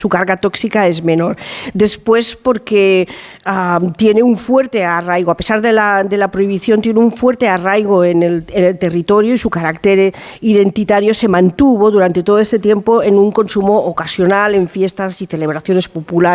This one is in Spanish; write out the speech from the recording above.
su carga tóxica es menor. Después, porque tiene un fuerte arraigo, a pesar de la prohibición, tiene un fuerte arraigo en el territorio y su carácter identitario se mantuvo durante todo este tiempo en un consumo ocasional, en fiestas y celebraciones populares.